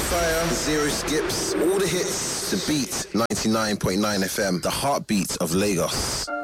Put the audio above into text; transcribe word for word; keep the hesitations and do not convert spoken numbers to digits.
fire, zero skips, all the hits to beat ninety-nine point nine F M, the heartbeat of Lagos.